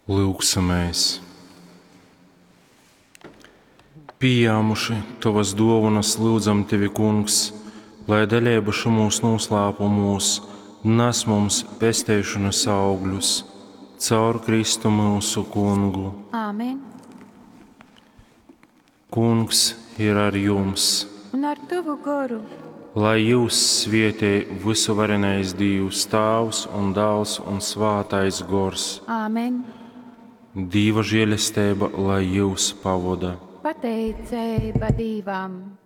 Lūgsamais. Pieņēmuši tavas dāvanas, lūdzam tevi, Kungs, lai dalībuši mūsu noslēpumus, nes mums pestīšanas augļus, caur Kristu mūsu Kungu. Āmen. Kungs ir ar jums, Un ar tavu garu. lai jūs svētī visuvarenais Dievs, Tēvs un Dēls un Svētais Gors. Āmen. Dieva žēlastība, lai jūs pavada. Pateicība Dievam.